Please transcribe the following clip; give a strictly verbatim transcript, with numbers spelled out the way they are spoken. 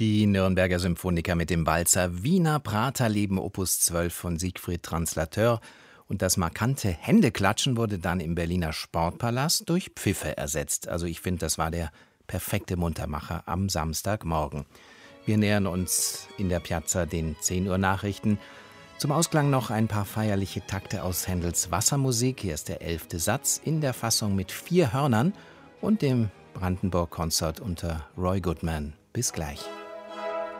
Die Nürnberger Symphoniker mit dem Walzer Wiener Praterleben Opus zwölf von Siegfried Translateur. Und das markante Händeklatschen wurde dann im Berliner Sportpalast durch Pfiffe ersetzt. Also ich finde, das war der perfekte Muntermacher am Samstagmorgen. Wir nähern uns in der Piazza den zehn Uhr Nachrichten. Zum Ausklang noch ein paar feierliche Takte aus Händels Wassermusik. Hier ist der elfte Satz in der Fassung mit vier Hörnern und dem Brandenburg-Konzert unter Roy Goodman. Bis gleich.